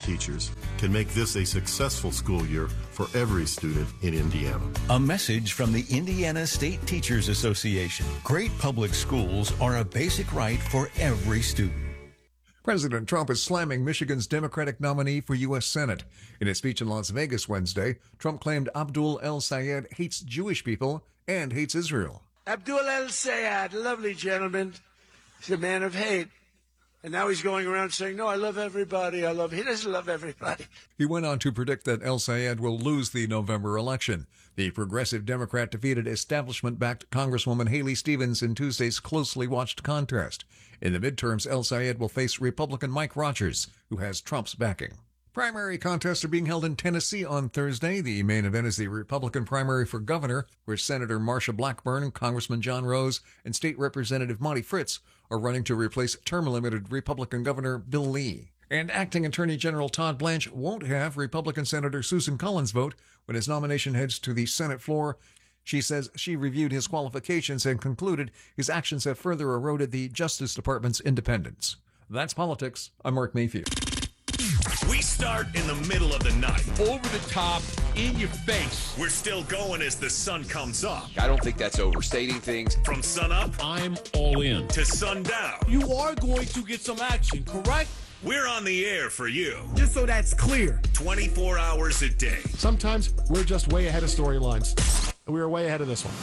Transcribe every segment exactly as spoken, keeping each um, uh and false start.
teachers can make this a successful school year for every student in Indiana. A message from the Indiana State Teachers Association. Great public schools are a basic right for every student. President Trump is slamming Michigan's Democratic nominee for U S Senate. In a speech in Las Vegas Wednesday, Trump claimed Abdul El-Sayed hates Jewish people and hates Israel. Abdul El-Sayed, lovely gentleman. He's a man of hate. And now he's going around saying, no, I love everybody. I love, he doesn't love everybody. He went on to predict that El-Sayed will lose the November election. The progressive Democrat defeated establishment-backed Congresswoman Haley Stevens in Tuesday's closely watched contest. In the midterms, El-Sayed will face Republican Mike Rogers, who has Trump's backing. Primary contests are being held in Tennessee on Thursday. The main event is the Republican primary for governor, where Senator Marsha Blackburn, Congressman John Rose, and State Representative Monty Fritz are running to replace term-limited Republican Governor Bill Lee. And acting Attorney General Todd Blanche won't have Republican Senator Susan Collins vote when his nomination heads to the Senate floor. She says she reviewed his qualifications and concluded his actions have further eroded the Justice Department's independence. That's politics. I'm Mark Mayfield. We start in the middle of the night. Over the top, in your face. We're still going as the sun comes up. I don't think that's overstating things. From sun up, I'm all in. To sundown. You are going to get some action, correct? We're on the air for you. Just so that's clear. twenty-four hours a day. Sometimes we're just way ahead of storylines. We were way ahead of this one.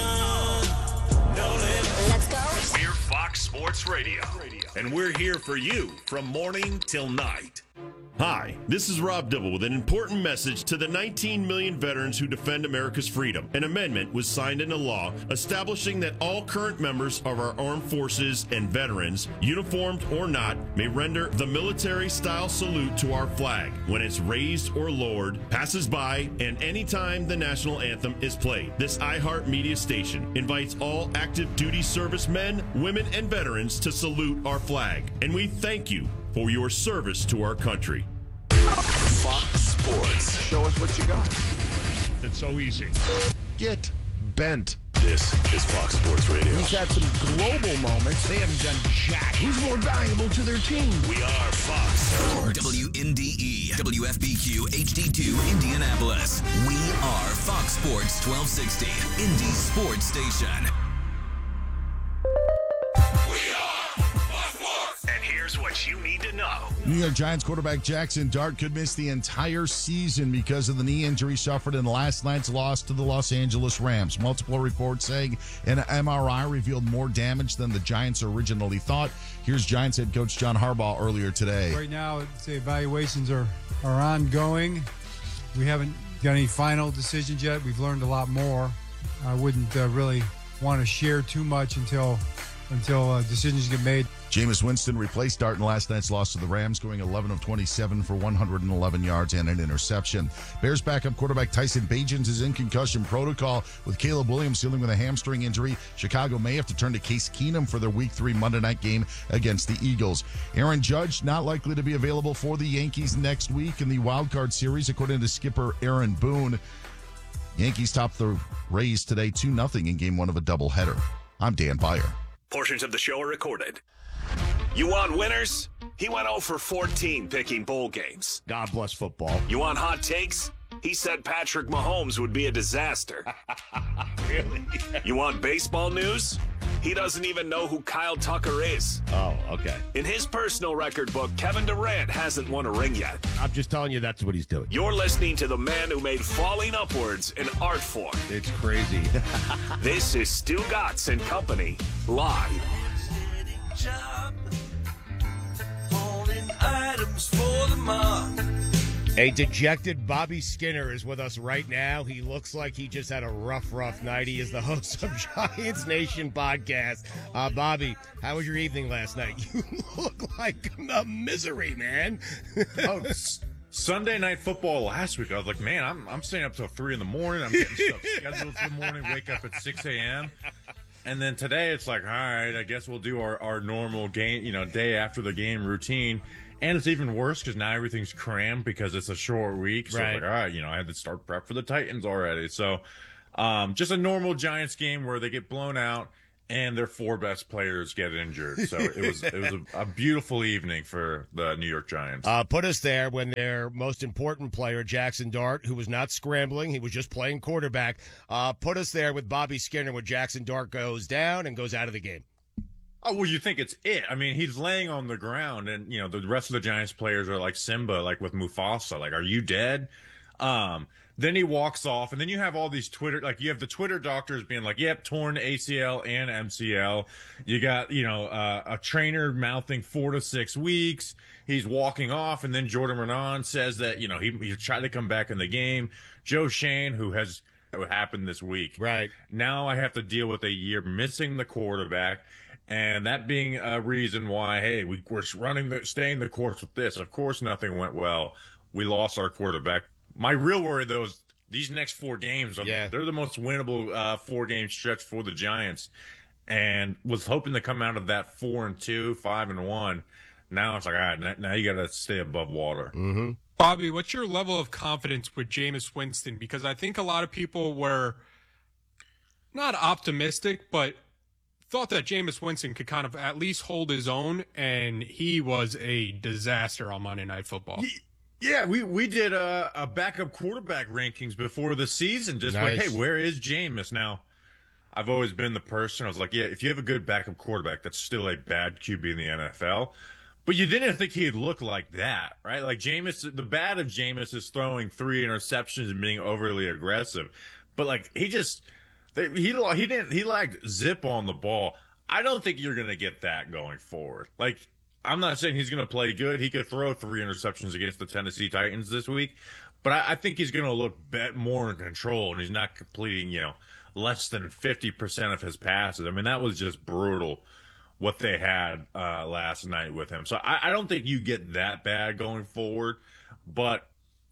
Uh, no limit. Let's go. We're Fox Sports Radio. And we're here for you from morning till night. Hi, this is Rob Dibble with an important message to the nineteen million veterans who defend America's freedom. An amendment was signed into law establishing that all current members of our armed forces and veterans, uniformed or not, may render the military-style salute to our flag when it's raised or lowered, passes by, and anytime the national anthem is played. This iHeart Media station invites all active duty servicemen, women, and veterans to salute our flag. And we thank you for your service to our country. Fox Sports. Show us what you got. It's so easy. Get bent. This is Fox Sports Radio. He's had some global moments. They haven't done jack. Who's more valuable to their team? We are Fox Sports. W N D E, W F B Q, H D two, Indianapolis. We are Fox Sports twelve sixty, Indy Sports Station. Here's what you need to know. New York Giants quarterback Jackson Dart could miss the entire season because of the knee injury suffered in last night's loss to the Los Angeles Rams. Multiple reports saying an M R I revealed more damage than the Giants originally thought. Here's Giants head coach John Harbaugh earlier today. Right now, the evaluations are, are ongoing. We haven't got any final decisions yet. We've learned a lot more. I wouldn't uh, really want to share too much until until uh, decisions get made. Jameis Winston replaced Dart in last night's loss to the Rams, going eleven of twenty-seven for one hundred eleven yards and an interception. Bears backup quarterback Tyson Bagent is in concussion protocol with Caleb Williams dealing with a hamstring injury. Chicago may have to turn to Case Keenum for their Week three Monday night game against the Eagles. Aaron Judge not likely to be available for the Yankees next week in the wild card series, according to skipper Aaron Boone. Yankees topped the Rays today two nothing in game one of a doubleheader. I'm Dan Beyer. Portions of the show are recorded. You want winners? He went oh for fourteen picking bowl games. God bless football. You want hot takes? He said Patrick Mahomes would be a disaster. Really? You want baseball news? He doesn't even know who Kyle Tucker is. Oh, okay. In his personal record book, Kevin Durant hasn't won a ring yet. I'm just telling you that's what he's doing. You're listening to the man who made falling upwards an art form. It's crazy. This is Stu Gatz and Company, live. Items for the month. A dejected Bobby Skinner is with us right now. He looks like he just had a rough, rough night. He is the host of Giants Nation podcast. Uh, Bobby, how was your evening last night? You look like a misery, man. oh, Sunday night football last week, I was like, man, I'm I'm staying up till three in the morning. I'm getting stuff scheduled for the morning, wake up at six a.m. And then today it's like, all right, I guess we'll do our, our normal game, you know, day after the game routine. And it's even worse because now everything's crammed because it's a short week. So right. it's like, all right, you know, I had to start prep for the Titans already. So um, just a normal Giants game where they get blown out. and their four best players get injured. So it was it was a, a beautiful evening for the New York Giants. Uh, put us there when their most important player, Jackson Dart, who was not scrambling, he was just playing quarterback, uh, put us there with Bobby Skinner when Jackson Dart goes down and goes out of the game. Oh, well, you think it's it. I mean, he's laying on the ground, and, you know, the rest of the Giants players are like Simba, like with Mufasa. Like, are you dead? Um, then he walks off, and then you have all these Twitter, like you have the Twitter doctors being like, yep, torn A C L and M C L. You got, you know, uh, a trainer mouthing four to six weeks. He's walking off, and then Jordan Renan says that, you know, he, he tried to come back in the game. Joe Shane, who has what happened this week. Right. Now I have to deal with a year missing the quarterback, and that being a reason why, hey, we, we're running the, staying the course with this. Of course, nothing went well. We lost our quarterback. My real worry, though, is these next four games, yeah. they're the most winnable uh, four-game stretch for the Giants, and was hoping to come out of that four and two, five and one. Now it's like, all right, now you got to stay above water. Mm-hmm. Bobby, what's your level of confidence with Jameis Winston? Because I think a lot of people were not optimistic, but thought that Jameis Winston could kind of at least hold his own, and he was a disaster on Monday Night Football. He- Yeah, we, we did a, a backup quarterback rankings before the season. Just Nice. like, hey, where is Jameis? Now, I've always been the person, I was like, yeah, if you have a good backup quarterback, that's still a bad Q B in the N F L. But you didn't think he'd look like that, right? Like Jameis, the bad of Jameis is throwing three interceptions and being overly aggressive. But like, he just, they, he, he didn't, he lacked zip on the ball. I don't think you're going to get that going forward. Like, I'm not saying he's going to play good. He could throw three interceptions against the Tennessee Titans this week, but I, I think he's going to look bet more in control, and he's not completing, you know, less than fifty percent of his passes. I mean, that was just brutal what they had uh, last night with him. So I, I don't think you get that bad going forward, but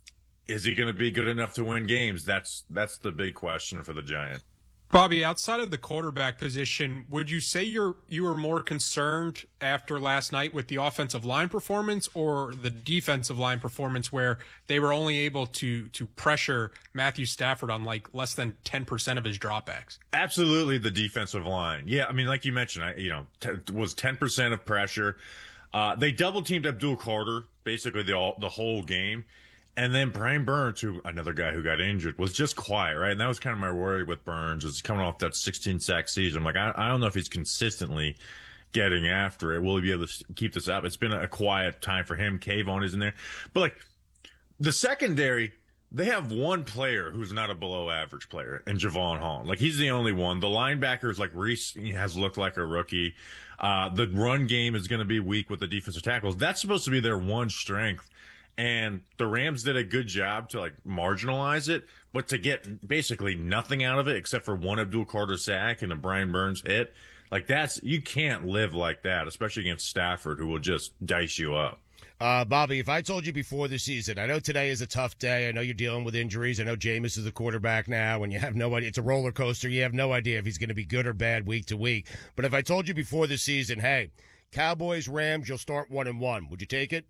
is he going to be good enough to win games? That's that's the big question for the Giants. Bobby, outside of the quarterback position, would you say you're you were more concerned after last night with the offensive line performance or the defensive line performance, where they were only able to to pressure Matthew Stafford on like less than ten percent of his dropbacks? Absolutely, the defensive line. Yeah, I mean, like you mentioned, I, you know, t- was ten percent of pressure. Uh, they double teamed Abdul Carter basically the all, the whole game. And then Brian Burns, who another guy who got injured, was just quiet, right? And that was kind of my worry with Burns, is coming off that sixteen sack season. I'm like, I, I don't know if he's consistently getting after it. Will he be able to keep this up? It's been a quiet time for him. Kayvon is in there. But, like, the secondary, they have one player who's not a below-average player, and Javon Holland. Like, he's the only one. The linebackers, like Reese, has looked like a rookie. Uh, the run game is going to be weak with the defensive tackles. That's supposed to be their one strength. And the Rams did a good job to, like, marginalize it, but to get basically nothing out of it except for one Abdul Carter sack and a Brian Burns hit, like, that's, you can't live like that, especially against Stafford, who will just dice you up. Uh, Bobby, if I told you before the season, I know today is a tough day. I know you're dealing with injuries. I know Jameis is the quarterback now, and you have no idea. It's a roller coaster. You have no idea if he's going to be good or bad week to week. But if I told you before the season, hey, Cowboys, Rams, you'll start one and one, would you take it?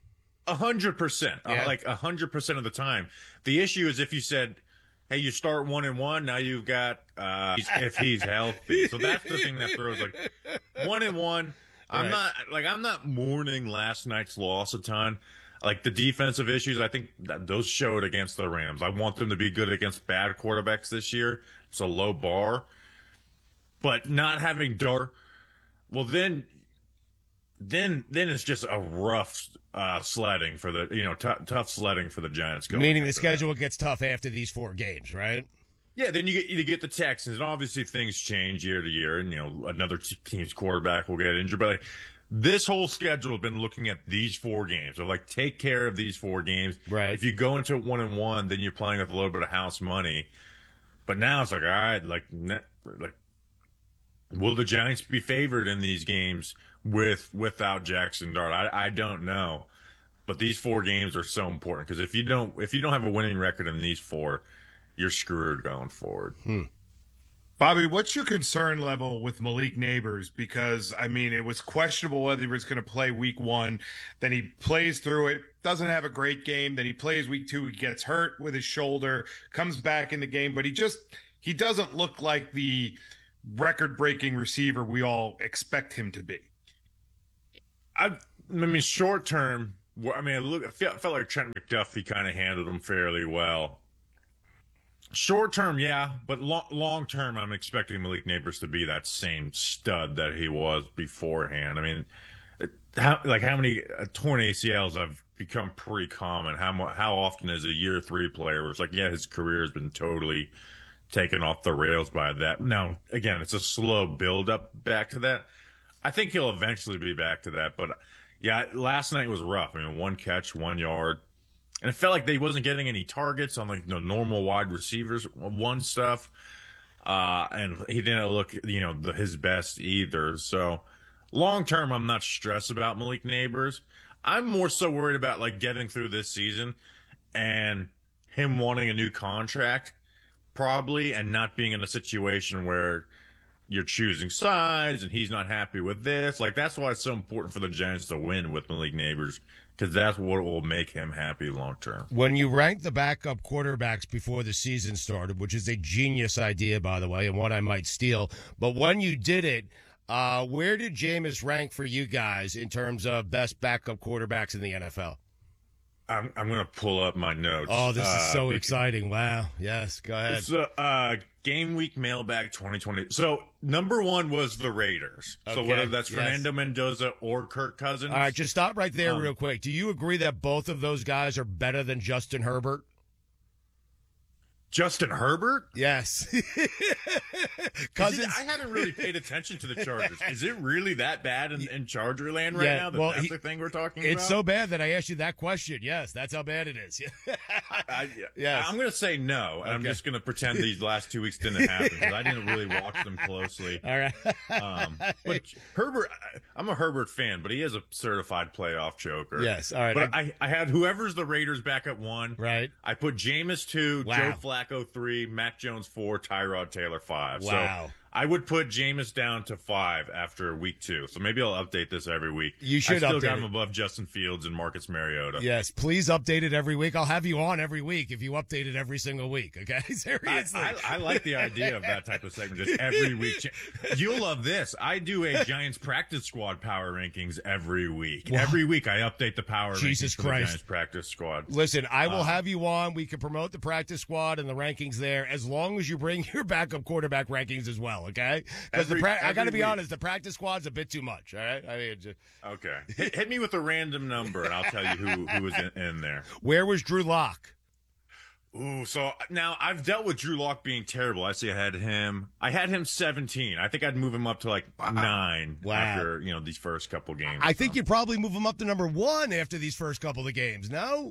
A hundred percent, Yeah. like a hundred percent of the time. The issue is if you said, "Hey, you start one and one," now you've got uh, if he's healthy. So that's the thing that throws like one and one. I'm Right. not like I'm not mourning last night's loss a ton. Like the defensive issues, I think that those showed against the Rams. I want them to be good against bad quarterbacks this year. It's a low bar, but not having Dart, well then. Then, then it's just a rough uh, sledding for the you know t- tough sledding for the Giants. Going Meaning the after schedule gets tough after these four games, right? Yeah, then you get you get the Texans, and obviously things change year to year, and you know another team's quarterback will get injured. But like, this whole schedule has been looking at these four games. So like, take care of these four games. Right. If you go into it one and one, then you're playing with a little bit of house money. But now it's like, all right, like ne- like, will the Giants be favored in these games with without Jackson Dart? I I don't know. But these four games are so important because if you don't if you don't have a winning record in these four, you're screwed going forward. Hmm. Bobby, what's your concern level with Malik Neighbors? Because, I mean, it was questionable whether he was going to play week one. Then he plays through it, doesn't have a great game. Then he plays week two. He gets hurt with his shoulder, comes back in the game. But he just – he doesn't look like the record-breaking receiver we all expect him to be. I, I mean, short term, I mean, look, I felt, felt like Trent McDuffie kind of handled him fairly well. Short term, yeah, but lo- long term, I'm expecting Malik Neighbors to be that same stud that he was beforehand. I mean, it, how, like how many uh, torn A C Ls have become pretty common? How mo- how often is a year three player where it's like, yeah, his career has been totally taken off the rails by that. Now, again, it's a slow build up back to that. I think he'll eventually be back to that, but yeah, last night was rough. I mean, one catch, one yard. And it felt like they wasn't getting any targets on like the normal wide receivers one stuff, uh, and he didn't look, you know, the, his best either. So long term, I'm not stressed about Malik Neighbors. I'm more so worried about like getting through this season and him wanting a new contract, probably, and not being in a situation where you're choosing sides and he's not happy with this. Like that's why it's so important for the Giants to win with Malik Neighbors, because that's what will make him happy long term. When you rank the backup quarterbacks before the season started, which is a genius idea, by the way, and one I might steal, but when you did it, uh, where did Jameis rank for you guys in terms of best backup quarterbacks in the N F L? I'm I'm gonna pull up my notes. Oh, this uh, is so because, exciting! Wow. Yes, go ahead. So, uh, game week mailbag twenty twenty. So number one was the Raiders. Okay. So whether that's yes. Fernando Mendoza or Kirk Cousins. All right, just stop right there um, real quick. Do you agree that both of those guys are better than Justin Herbert? Justin Herbert? Yes. Cousins. I haven't really paid attention to the Chargers. Is it really that bad in, in Charger land right yeah, now? That well, that's he, the thing we're talking it's about? It's so bad that I asked you that question. Yes, that's how bad it is. I, I, yes. I'm going to say no, and okay. I'm just going to pretend these last two weeks didn't happen because I didn't really watch them closely. All right. Um, but Herbert, I'm a Herbert fan, but he is a certified playoff choker. Yes. All right. But I, I had whoever's the Raiders back at one. Right. I put Jameis two, wow. Joe Flacco three, Mac Jones four, Tyrod Taylor five. Wow. So I would put Jameis down to five after week two. So maybe I'll update this every week. You should I still update got him it. above Justin Fields and Marcus Mariota. Yes, please update it every week. I'll have you on every week if you update it every single week, okay? Seriously. I, I, I like the idea of that type of segment, just every week. You'll love this. I do a Giants practice squad power rankings every week. Wow. Every week I update the power Jesus rankings for Christ. the Giants practice squad. Listen, I will uh, have you on. We can promote the practice squad and the rankings there as long as you bring your backup quarterback rankings as well, okay? Because the pra- I got to be week. honest, the practice squad's a bit too much, all right? I mean, just... Okay. Hit, hit me with a random number, and I'll tell you who, who was in, in there. Where was Drew Lock? Ooh, so now I've dealt with Drew Lock being terrible. I see I had him. I had him seventeen. I think I'd move him up to like nine wow. after, you know, these first couple games. I think you'd probably move him up to number one after these first couple of games, no?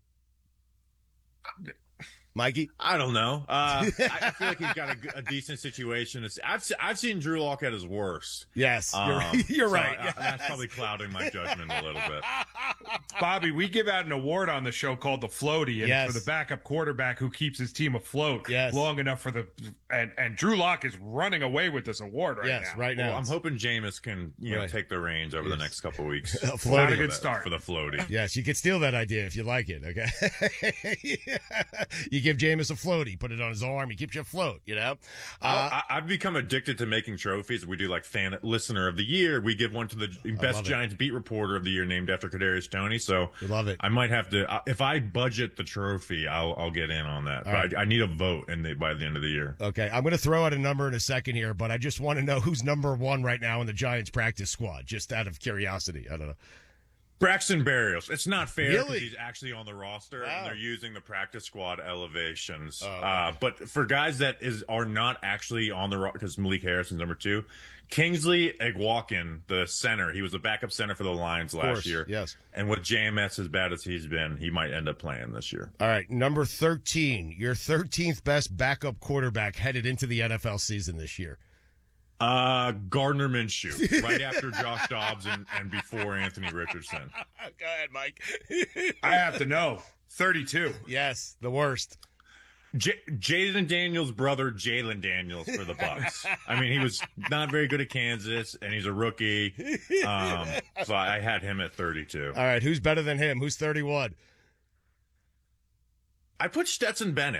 Mikey? I don't know. Uh, I feel like he's got a, a decent situation. It's, I've I've seen Drew Lock at his worst. Yes, um, you're, you're so right. I, yes. That's probably clouding my judgment a little bit. Bobby, we give out an award on the show called the Floaty, and yes. for the backup quarterback who keeps his team afloat yes. long enough for the and and Drew Lock is running away with this award right yes, now. right now. Well, I'm hoping Jameis can you right. know take the reins over yes. the next couple of weeks. Floaty. Not a good start for the Floaty. Yes, you could steal that idea if you like it. Okay, you give Jameis a floaty, put it on his arm, he keeps you afloat. You know, uh, I, I've become addicted to making trophies. We do like fan listener of the year. We give one to the best Giants it. beat reporter of the year, named after Kadarius Toney. So I love it. I might have to if I budget the trophy, I'll I'll get in on that. All but right. I, I need a vote, and by the end of the year. Okay, I'm going to throw out a number in a second here, but I just want to know who's number one right now in the Giants practice squad, just out of curiosity. I don't know. Braxton Berrios. It's not fair because really? he's actually on the roster, wow. and they're using the practice squad elevations. Oh, okay. uh, but for guys that is are not actually on the roster, because Malik Harrison's number two, Kingsley Egwakin, the center, he was the backup center for the Lions last course, year. Yes. And with J M S as bad as he's been, he might end up playing this year. All right, number thirteen, your thirteenth best backup quarterback headed into the N F L season this year. Uh, Gardner Minshew, right after Josh Dobbs and, and before Anthony Richardson. Go ahead, Mike. I have to know. thirty-two. Yes, the worst. J- Jaden Daniels' brother, Jalen Daniels, for the Bucs. I mean, he was not very good at Kansas, and he's a rookie. Um, so I had him at thirty-two. All right, who's better than him? Who's thirty-one? I put Stetson Bennett.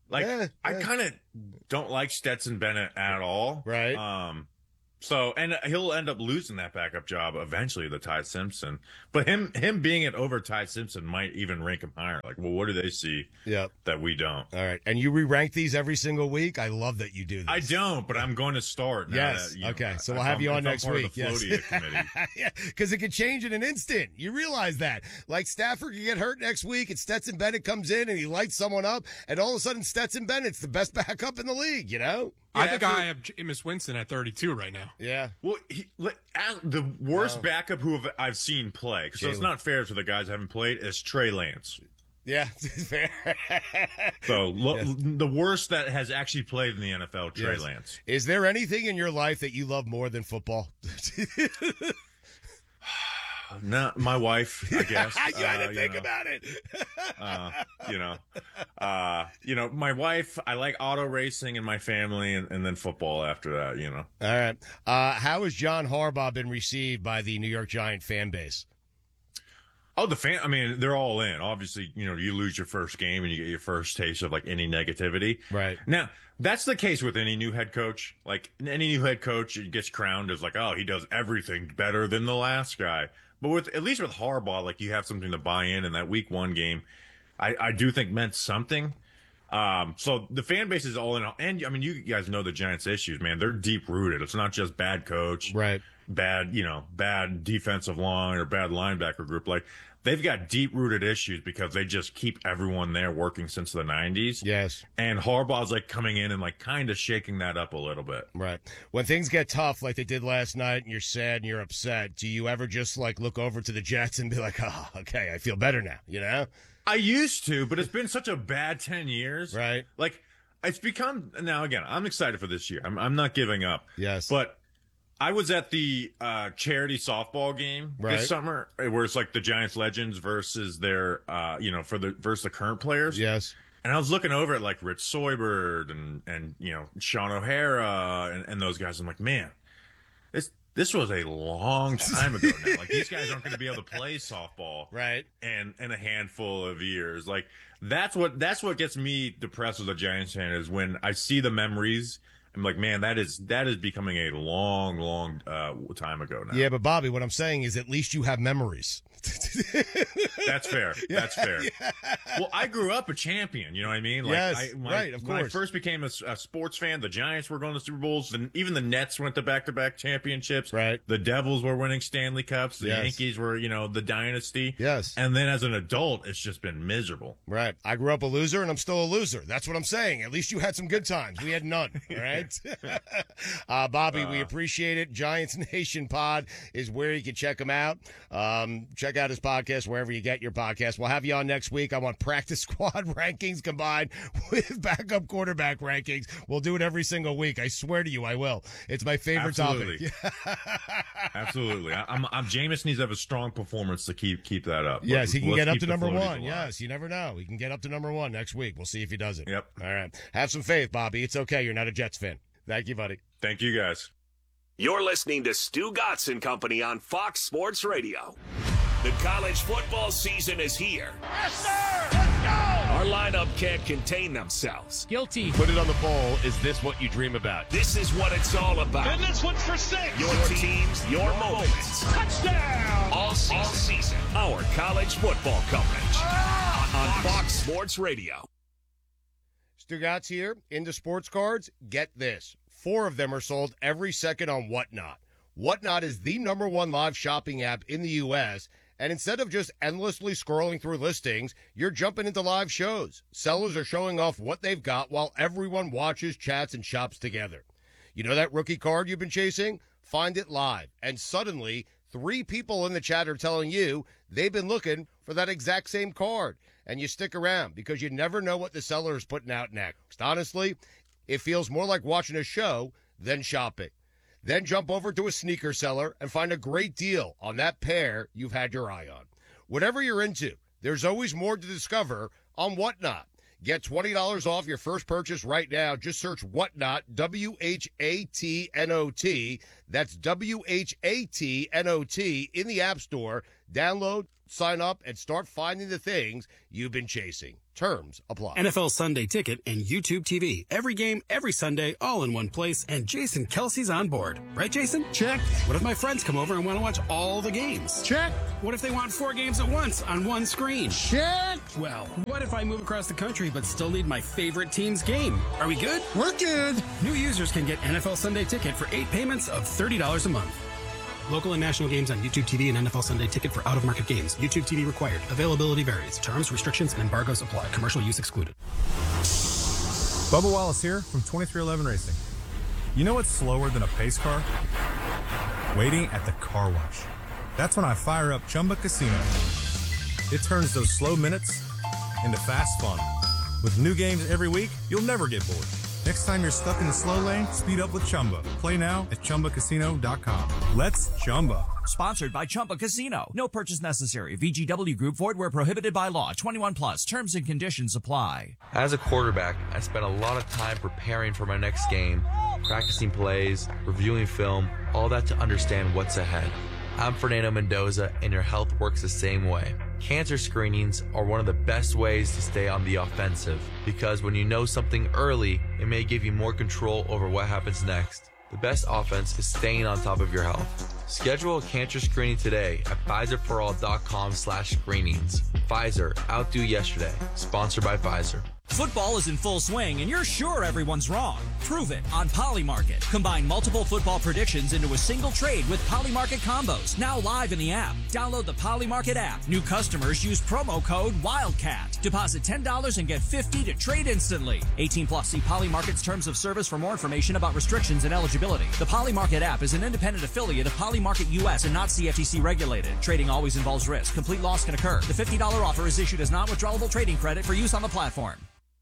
Like, Yeah, I yeah. kind of don't like Stetson Bennett at all. Right. Um, so, and he'll end up losing that backup job eventually to Ty Simpson. But him him being it over Ty Simpson might even rank him higher. Like, well, what do they see Yep. that we don't? All right. And you re-rank these every single week? I love that you do this. I don't, but I'm going to start. Now Yes. that, you know, Okay. So if we'll have I'm- you on if I'm next part week. Of the Yes. Floatia committee. Yeah, because it could change in an instant. You realize that. Like Stafford could get hurt next week, and Stetson Bennett comes in and he lights someone up, and all of a sudden Stetson Bennett's the best backup in the league. You know? I think I have Jameis Winston at thirty-two right now. Yeah. Well, he, like, as the worst Wow. backup who have, I've seen play, so it's Jalen. not fair to the guys who haven't played, is Trey Lance. Yeah. Fair. So lo- Yes. the worst that has actually played in the N F L, Trey Yes. Lance. Is there anything in your life that you love more than football? Not my wife, I guess. you had Uh, to you think know. about it. uh, you know, uh, you know, my wife. I like auto racing and my family, and, and then football after that. You know. All right. Uh, how has John Harbaugh been received by the New York Giant fan base? Oh, the fan. I mean, they're all in. Obviously, you know, you lose your first game and you get your first taste of like any negativity. Right. Now, that's the case with any new head coach. Like any new head coach, it gets crowned as like, oh, he does everything better than the last guy. But with at least with Harbaugh, like you have something to buy in. And that week one game, I, I do think meant something. Um, so the fan base is all in. And I mean, you guys know the Giants' issues, man. They're deep rooted. It's not just bad coach, right? Bad, you know, bad defensive line or bad linebacker group. Like they've got deep rooted issues because they just keep everyone there working since the nineties. Yes. And Harbaugh's like coming in and like kind of shaking that up a little bit. Right. When things get tough like they did last night and you're sad and you're upset, do you ever just like look over to the Jets and be like, oh, okay, I feel better now, you know? I used to, but it's been such a bad ten years. Right. Like it's become now again, I'm excited for this year. I'm I'm not giving up. Yes. But I was at the uh, charity softball game Right. this summer, where it's like the Giants legends versus their, uh, you know, for the versus the current players. Yes. And I was looking over at like Rich Soybert and and you know Sean O'Hara and, and those guys. I'm like, man, this this was a long time ago now. Like these guys aren't going to be able to play softball, right? And in a handful of years, like that's what that's what gets me depressed as a Giants fan is when I see the memories. I'm like, man, that is that is becoming a long, long uh, time ago now. Yeah, but Bobby, what I'm saying is at least you have memories. That's fair. That's fair. Yeah. Well, I grew up a champion. You know what I mean? Like, Yes, I, my, right, of when I course. first became a, a sports fan, the Giants were going to Super Bowls. And even the Nets went to back-to-back championships. Right. The Devils were winning Stanley Cups. The Yes. Yankees were, you know, the dynasty. Yes. And then as an adult, it's just been miserable. Right. I grew up a loser and I'm still a loser. That's what I'm saying. At least you had some good times. We had none. All right. uh, Bobby, we appreciate it. Giants Nation Pod is where you can check him out. Um, check out his podcast wherever you get your podcast. We'll have you on next week. I want practice squad rankings combined with backup quarterback rankings. We'll do it every single week. I swear to you, I will. It's my favorite Absolutely. topic. Absolutely. I, I'm, I'm Jameis needs to have a strong performance to keep keep that up. Yes, he can Let's get up keep to the number floaties one. alive. Yes, you never know. He can get up to number one next week. We'll see if he does it. Yep. All right. Have some faith, Bobby. It's okay. You're not a Jets fan. Thank you, buddy. Thank you, guys. You're listening to Stu Gatz and Company on Fox Sports Radio. The college football season is here. Yes, sir! Let's go! Our lineup can't contain themselves. Guilty. Put it on the bowl. Is this what you dream about? This is what it's all about. And this one's for six. Your teams, your moments. Touchdown! All season. All season. Our college football coverage Ah! on Fox Sports Radio. Stu Gatz here. Into sports cards. Get this. Four of them are sold every second on Whatnot. Whatnot is the number one live shopping app in the U S, and instead of just endlessly scrolling through listings, you're jumping into live shows. Sellers are showing off what they've got while everyone watches, chats, and shops together. You know that rookie card you've been chasing? Find it live. And suddenly, three people in the chat are telling you they've been looking for that exact same card. And you stick around because you never know what the seller is putting out next. Honestly, it feels more like watching a show than shopping. Then jump over to a sneaker seller and find a great deal on that pair you've had your eye on. Whatever you're into, there's always more to discover on Whatnot. Get twenty dollars off your first purchase right now. Just search Whatnot, W H A T N O T. That's W H A T N O T in the App Store. Download Sign up and start finding the things you've been chasing. Terms apply. N F L Sunday Ticket and YouTube T V. Every game, every Sunday, all in one place, and Jason Kelsey's on board. Right, Jason? Check. What if my friends come over and want to watch all the games? Check. What if they want four games at once on one screen? Check. Well, what if I move across the country but still need my favorite team's game? Are we good? We're good. New users can get N F L Sunday Ticket for eight payments of thirty dollars a month. Local and national games on YouTube T V and N F L Sunday Ticket for out-of-market games. YouTube T V required. Availability varies. Terms, restrictions, and embargoes apply. Commercial use excluded. Bubba Wallace here from twenty-three eleven Racing. You know what's slower than a pace car? Waiting at the car wash. That's when I fire up Chumba Casino. It turns those slow minutes into fast fun. With new games every week, you'll never get bored. Next time you're stuck in the slow lane, speed up with Chumba. Play now at Chumba Casino dot com. Let's Chumba. Sponsored by Chumba Casino. No purchase necessary. V G W Group. Void where prohibited by law. twenty-one plus. Terms and conditions apply. As a quarterback, I spent a lot of time preparing for my next game, practicing plays, reviewing film, all that to understand what's ahead. I'm Fernando Mendoza, and your health works the same way. Cancer screenings are one of the best ways to stay on the offensive, because when you know something early, it may give you more control over what happens next. The best offense is staying on top of your health. Schedule a cancer screening today at Pfizer for all dot com slash screenings. Pfizer, outdo yesterday. Sponsored by Pfizer. Football is in full swing, and you're sure everyone's wrong. Prove it on Polymarket. Combine multiple football predictions into a single trade with Polymarket combos. Now live in the app. Download the Polymarket app. New customers use promo code WILDCAT. Deposit ten dollars and get fifty dollars to trade instantly. eighteen plus. See Polymarket's terms of service for more information about restrictions and eligibility. The Polymarket app is an independent affiliate of Polymarket U S and not C F T C regulated. Trading always involves risk. Complete loss can occur. The fifty dollars offer is issued as non-withdrawable trading credit for use on the platform.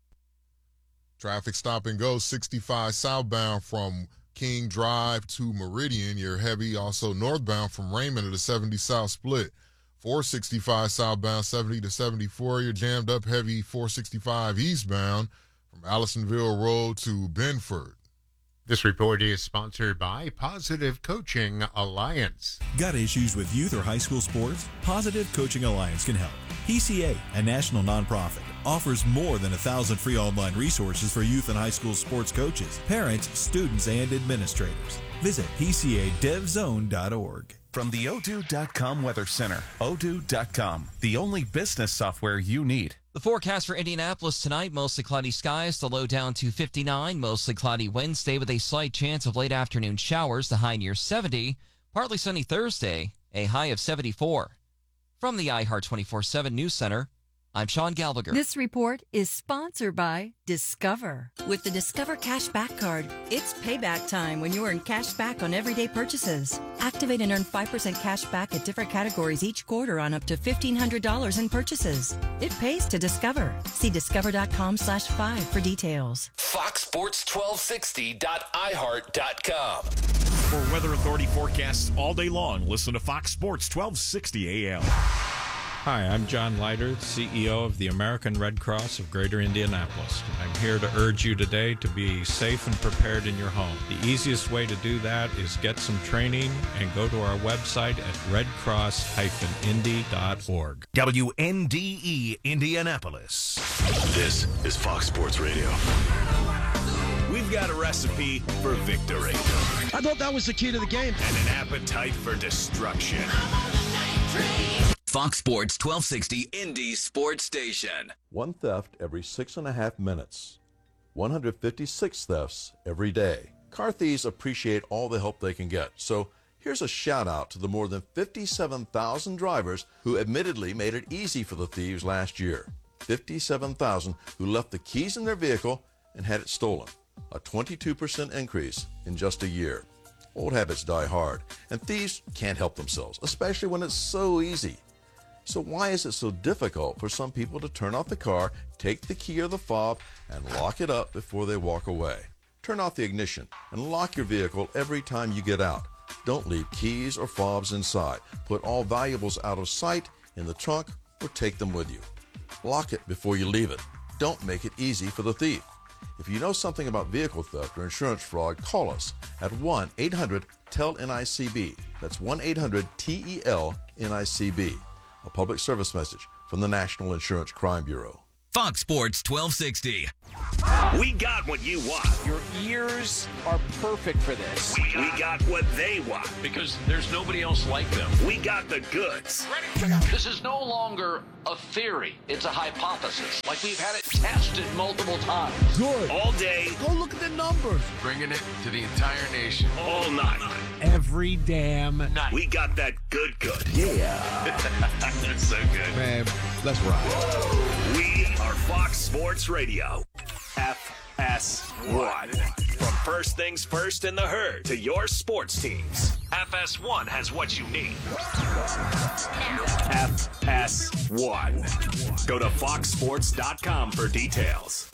Traffic stop and go sixty-five southbound from King Drive to Meridian. You're heavy. Also northbound from Raymond to the seventy South split. four sixty-five southbound seventy to seventy-four. You're jammed up heavy four sixty-five eastbound from Allisonville Road to Benford. This report is sponsored by Positive Coaching Alliance. Got issues with youth or high school sports? Positive Coaching Alliance can help. P C A, a national nonprofit, offers more than a thousand free online resources for youth and high school sports coaches, parents, students, and administrators. Visit P C A dev zone dot org. From the Odoo dot com Weather Center, Odoo dot com, the only business software you need. The forecast for Indianapolis tonight, mostly cloudy skies, the low down to fifty-nine, mostly cloudy Wednesday with a slight chance of late afternoon showers, the high near seventy, partly sunny Thursday, a high of seventy-four. From the iHeart twenty-four seven News Center, I'm Sean Galviger. This report is sponsored by Discover. With the Discover Cashback Card, it's payback time when you earn cash back on everyday purchases. Activate and earn five percent cash back at different categories each quarter on up to fifteen hundred dollars in purchases. It pays to Discover. See discover.com slash five for details. Fox Sports twelve sixty dot i heart dot com. For Weather Authority forecasts all day long, listen to Fox Sports twelve sixty A M. Hi, I'm John Leiter, C E O of the American Red Cross of Greater Indianapolis. I'm here to urge you today to be safe and prepared in your home. The easiest way to do that is get some training and go to our website at red cross dash indy dot org. W N D E Indianapolis. This is Fox Sports Radio. We've got a recipe for victory. I thought that was the key to the game. And an appetite for destruction. Fox Sports twelve sixty Indy Sports Station. One theft every six and a half minutes. one hundred fifty-six thefts every day. Car thieves appreciate all the help they can get. So here's a shout out to the more than fifty-seven thousand drivers who admittedly made it easy for the thieves last year. fifty-seven thousand who left the keys in their vehicle and had it stolen. A twenty-two percent increase in just a year. Old habits die hard, and thieves can't help themselves, especially when it's so easy. So why is it so difficult for some people to turn off the car, take the key or the fob, and lock it up before they walk away? Turn off the ignition and lock your vehicle every time you get out. Don't leave keys or fobs inside. Put all valuables out of sight in the trunk or take them with you. Lock it before you leave it. Don't make it easy for the thief. If you know something about vehicle theft or insurance fraud, call us at one eight hundred T E L N I C B. That's one eight hundred T E L N I C B. A public service message from the National Insurance Crime Bureau. Fox Sports twelve sixty. We got what you want. Your ears are perfect for this. We, we got what they want. Because there's nobody else like them. We got the goods. This is no longer a theory. It's a hypothesis. Like we've had it tested multiple times. Good. All day. Go look at the numbers. Bringing it to the entire nation. All night. Every damn night. We got that good good. Yeah. That's so good. Man, let's ride. We are Fox Sports Radio. F S one. From first things first in the herd to your sports teams. F S one has what you need. F S one. Go to fox sports dot com for details.